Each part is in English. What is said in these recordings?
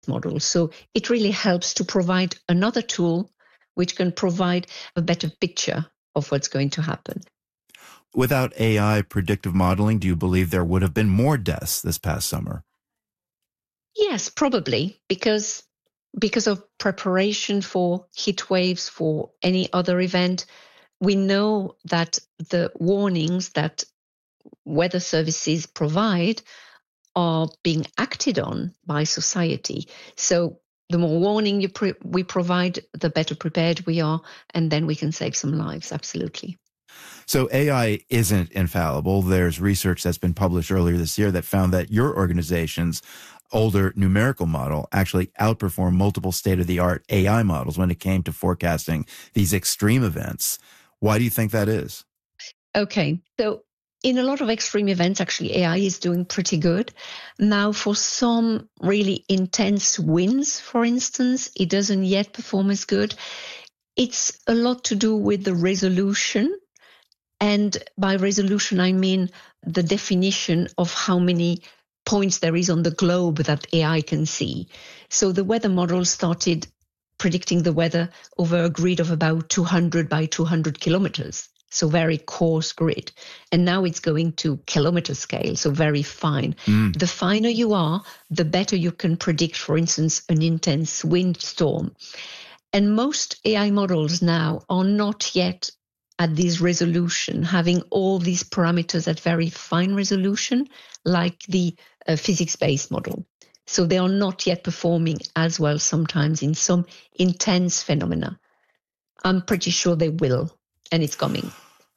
models. So it really helps to provide another tool which can provide a better picture of what's going to happen. Without AI predictive modeling, do you believe there would have been more deaths this past summer? Yes, probably, because of preparation for heat waves, for any other event. We know that the warnings that weather services provide are being acted on by society. So the more warning we provide, the better prepared we are, and then we can save some lives, absolutely. So AI isn't infallible. There's research that's been published earlier this year that found that your organization's older numerical model actually outperformed multiple state-of-the-art AI models when it came to forecasting these extreme events. Why do you think that is? Okay, so in a lot of extreme events, actually, AI is doing pretty good. Now, for some really intense winds, for instance, it doesn't yet perform as good. It's a lot to do with the resolution. And by resolution, I mean the definition of how many points there is on the globe that AI can see. So the weather model started predicting the weather over a grid of about 200 by 200 kilometers. So very coarse grid. And now it's going to kilometer scale, so very fine. The finer you are, the better you can predict, for instance, an intense windstorm. And most AI models now are not yet at this resolution, having all these parameters at very fine resolution, like the physics-based model. So they are not yet performing as well sometimes in some intense phenomena. I'm pretty sure they will, and it's coming.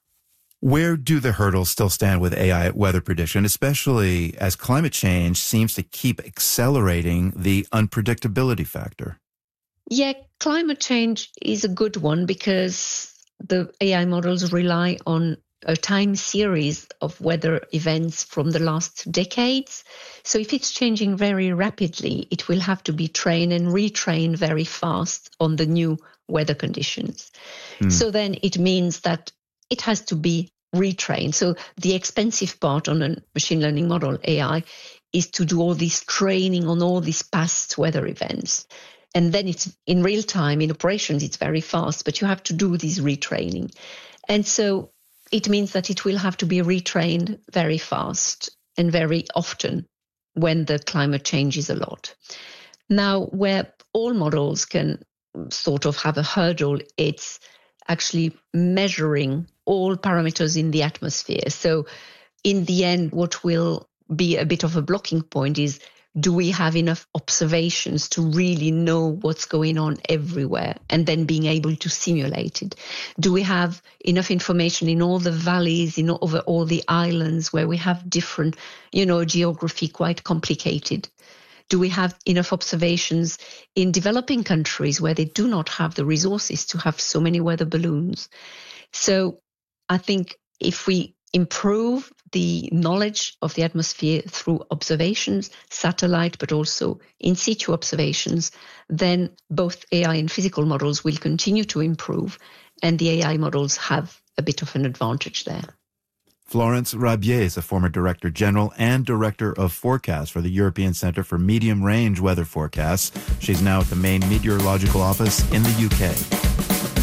Where do the hurdles still stand with AI weather prediction, especially as climate change seems to keep accelerating the unpredictability factor? Yeah, climate change is a good one because the AI models rely on a time series of weather events from the last decades. So if it's changing very rapidly, it will have to be trained and retrained very fast on the new weather conditions. So then it means that it has to be retrained. So the expensive part on a machine learning model, AI, is to do all this training on all these past weather events. And then it's in real time, in operations, it's very fast, but you have to do this retraining. And so it means that it will have to be retrained very fast and very often when the climate changes a lot. Now, where all models can sort of have a hurdle, it's actually measuring all parameters in the atmosphere. So in the end, what will be a bit of a blocking point is, do we have enough observations to really know what's going on everywhere and then being able to simulate it? Do we have enough information in all the valleys, over all the islands where we have different, geography quite complicated? Do we have enough observations in developing countries where they do not have the resources to have so many weather balloons? So I think if we improve the knowledge of the atmosphere through observations, satellite, but also in situ observations, then both AI and physical models will continue to improve, and the AI models have a bit of an advantage there. Florence Rabier is a former Director General and Director of Forecast for the European Centre for Medium Range Weather Forecasts. She's now at the Maine Meteorological Office in the UK.